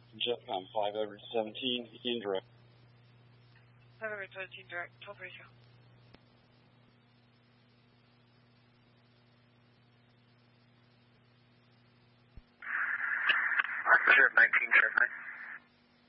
Jetcom 5 over 17, indirect. 5 over 17, direct, 12 ratio. Jet 19, check 9.